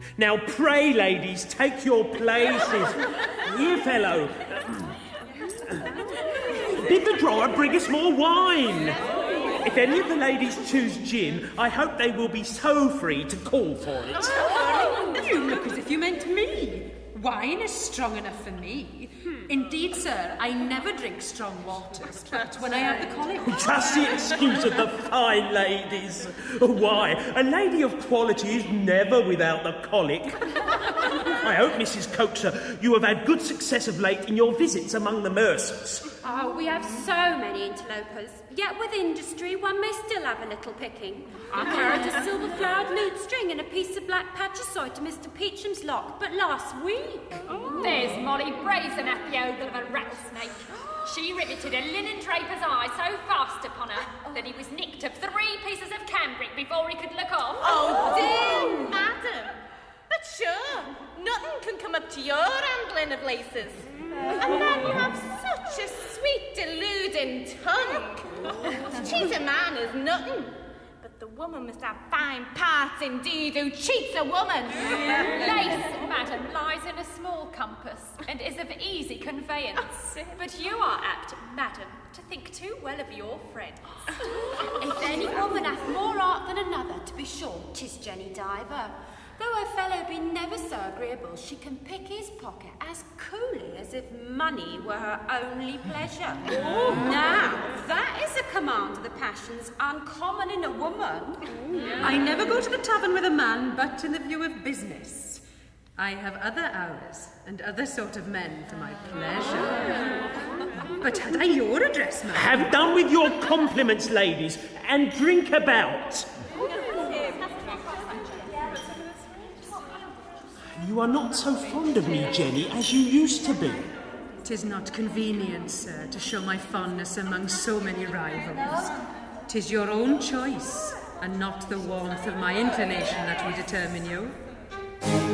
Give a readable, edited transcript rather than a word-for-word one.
Now pray, ladies, take your places. Here, fellow. Bid the drawer bring us more wine. If any of the ladies choose gin, I hope they will be so free to call for it. You look as if you meant me. Wine is strong enough for me. Indeed, sir, I never drink strong waters, but when I have the colic... Just the excuse of the fine ladies. Why, a lady of quality is never without the colic. I hope, Mrs. Coaxer, you have had good success of late in your visits among the mercers. Oh, we have so many interlopers. Yet with industry, one may still have a little picking. I carried a silver-flowered lute string and a piece of black patricote to Mr. Peacham's lock, but last week. There's Molly brazen at the ogle of a rattlesnake. She riveted a linen draper's eye so fast upon her that he was nicked of 3 pieces of cambric before he could look off. Oh, dear, madam. But sure, nothing can come up to your handling of laces. And then you have such a sweet, deluding tongue. Cheat a man is nothing. But the woman must have fine parts indeed who cheats a woman. Lace, madam, lies in a small compass and is of easy conveyance. But you are apt, madam, to think too well of your friends. If any woman hath more art than another, to be sure, 'tis Jenny Diver. Though her fellow be never so agreeable, she can pick his pocket as coolly as if money were her only pleasure. Now, that is a command of the passions uncommon in a woman. I never go to the tavern with a man but in the view of business. I have other hours and other sort of men for my pleasure. But had I your address, ma'am? Have done with your compliments, ladies, and drink about. You are not so fond of me, Jenny, as you used to be. 'Tis not convenient, sir, to show my fondness among so many rivals. 'Tis your own choice, and not the warmth of my inclination that will determine you.